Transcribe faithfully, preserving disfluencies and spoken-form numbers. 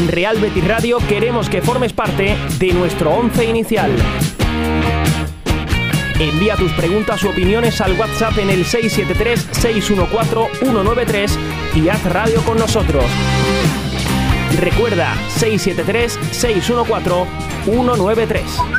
Real Betis Radio queremos que formes parte de nuestro once inicial. Envía tus preguntas u opiniones al WhatsApp en el seis siete tres, seis uno cuatro, uno nueve tres y haz radio con nosotros. Recuerda, seis siete tres, seis uno cuatro, uno nueve tres.